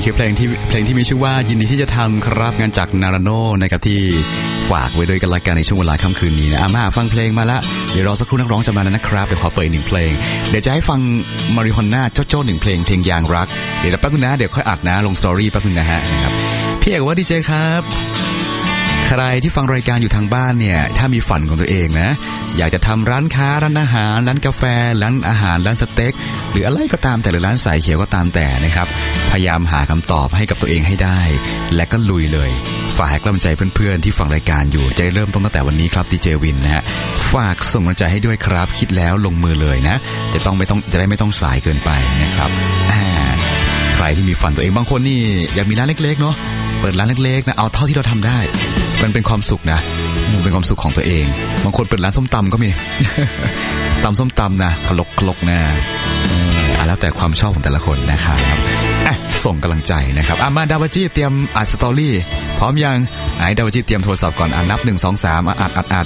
คือเพลงที่มีชื่อว่ายินดีที่จะทำครับงานจากนาราโนนะครับที่ฝากไว้ด้วยกันละกันในช่วงเวลาค่ำคืนนี้นะมาฟังเพลงมาละเดี๋ยวรอสักครู่นักร้องจะมาแล้วนะครับเดี๋ยวขอเปิดอีกหนึ่งเพลงเดี๋ยวจะให้ฟังมาริฮอน่าโจ้หนึ่งเพลงยางรักเดี๋ยวแป๊บนึงนะเดี๋ยวค่อยอัดนะลงสตอรี่แป๊บนึงนะฮะครับพี่เอกว่าดีเจครับใครที่ฟังรายการอยู่ทางบ้านเนี่ยถ้ามีฝันของตัวเองนะอยากจะทำร้านค้าร้านอาหารร้านกาแฟร้านอาหารร้านสเต็กหรืออะไรก็ตามแต่หรือร้านสายเขียวก็ตามแต่นะครับพยายามหาคำตอบให้กับตัวเองให้ได้และก็ลุยเลยฝากกำลังใจเพื่อนๆที่ฟังรายการอยู่จะเริ่มต้นตั้งแต่วันนี้ครับดีเจวินนะฮะฝากส่งกำลังใจให้ด้วยครับคิดแล้วลงมือเลยนะจะได้ไม่ต้องสายเกินไปนะครับใครที่มีฝันตัวเองบางคนนี่อยากมีร้านเล็กๆเนาะเปิดร้านเล็กๆนะเอาเท่าที่เราทำได้มันเป็นความสุขนะเป็นความสุขของตัวเองบางคนเปิดร้านส้มตำก็มีตำส้มตำนะคลกนะแล้วแต่ความชอบของแต่ละคนนะครับส่งกำลังใจนะครับมาดาวจี้เตรียมอัดสตอรี่พร้อมยังดาวจี้เตรียมโทรศัพท์ก่อนนับ1 2 3อัด